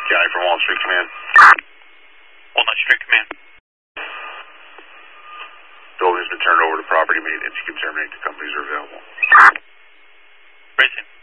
Guy from Walnut Street Command. Walnut Street Command. Building's been turned over to property maintenance. You can terminate. The companies are available. Racing.